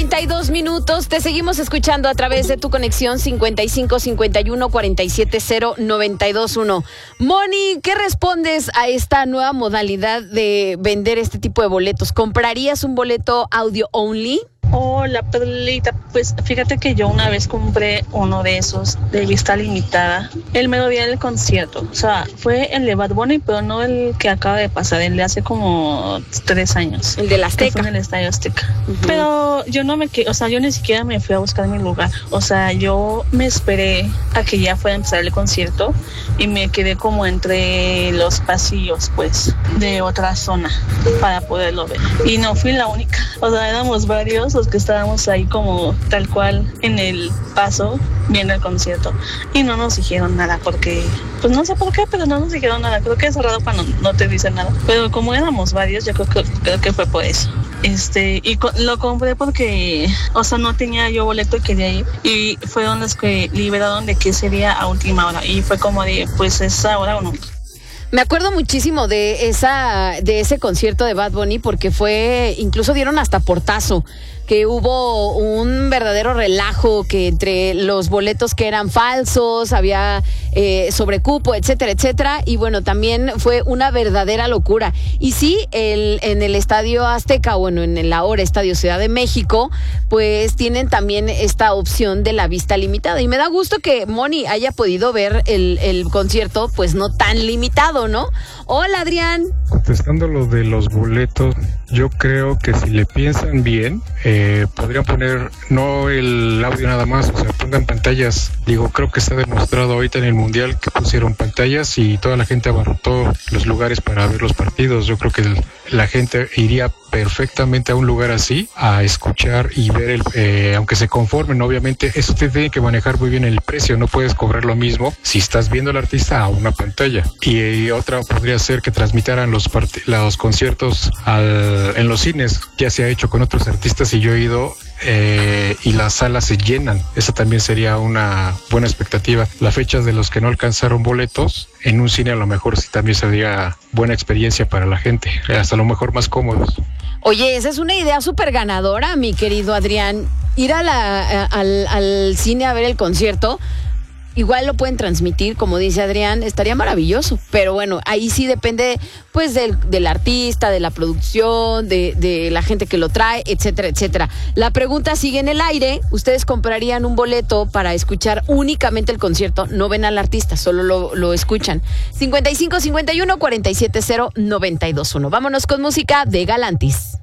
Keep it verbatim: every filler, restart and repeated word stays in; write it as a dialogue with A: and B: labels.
A: treinta y dos minutos. Te seguimos escuchando a través de tu conexión cincuenta y cinco cincuenta y uno cuarenta y siete cero noventa y dos uno. Moni, ¿qué respondes a esta nueva modalidad de vender este tipo de boletos? ¿Comprarías un boleto audio only?
B: Hola, Perlita. Pues fíjate que yo una vez compré uno de esos de vista limitada el mero día del concierto. O sea, fue el de Bad Bunny, pero no el que acaba de pasar, el de hace como tres años.
A: El de la Azteca.
B: Fue en el Estadio Azteca. Uh-huh. Pero yo no me quedé, o sea, yo ni siquiera me fui a buscar mi lugar. O sea, yo me esperé a que ya fuera a empezar el concierto y me quedé como entre los pasillos, pues, de otra zona para poderlo ver. Y no fui la única. O sea, éramos varios los que estábamos ahí como tal cual en el paso viendo el concierto y no nos dijeron nada porque, pues no sé por qué, pero no nos dijeron nada. Creo que es raro cuando no te dicen nada, pero como éramos varios, yo creo que, creo que fue por eso. Este, y co- lo compré porque, o sea, no tenía yo boleto y quería ir, y fueron los que liberaron de que sería a última hora, y fue como de, pues es ahora o no.
A: Me acuerdo muchísimo de esa de ese concierto de Bad Bunny porque fue, incluso dieron hasta portazo, que hubo un verdadero relajo, que entre los boletos que eran falsos, había eh, sobrecupo, etcétera, etcétera, y bueno, también fue una verdadera locura. Y sí, el, en el Estadio Azteca, bueno, en el ahora Estadio Ciudad de México, pues tienen también esta opción de la vista limitada, y me da gusto que Moni haya podido ver el, el concierto, pues no tan limitado, ¿no? Hola, Adrián.
C: Contestando lo de los boletos, yo creo que si le piensan bien, eh, podrían poner no el audio nada más, o sea, pongan pantallas. Digo, creo que está demostrado ahorita en el Mundial que pusieron pantallas y toda la gente abarrotó los lugares para ver los partidos. Yo creo que el, la gente iría perfectamente a un lugar así, a escuchar y ver, el, eh, aunque se conformen, obviamente, eso te tiene que manejar muy bien el precio, no puedes cobrar lo mismo si estás viendo al artista a una pantalla. Y, y otra podría ser que transmitaran los, part- los conciertos al, en los cines, ya se ha hecho con otros artistas y yo he ido eh, y las salas se llenan. Esa también sería una buena expectativa. Las fechas de los que no alcanzaron boletos, en un cine a lo mejor sí también sería buena experiencia para la gente, hasta a lo mejor más cómodos.
A: Oye, esa es una idea súper ganadora, mi querido Adrián. Ir a la, a, al, al cine a ver el concierto, igual lo pueden transmitir, como dice Adrián, estaría maravilloso. Pero bueno, ahí sí depende pues del, del artista, de la producción, de, de la gente que lo trae, etcétera, etcétera. La pregunta sigue en el aire. ¿Ustedes comprarían un boleto para escuchar únicamente el concierto? No ven al artista, solo lo, lo escuchan. cincuenta y cinco cincuenta y uno cuarenta y siete cero noventa y dos uno. Vámonos con música de Galantis.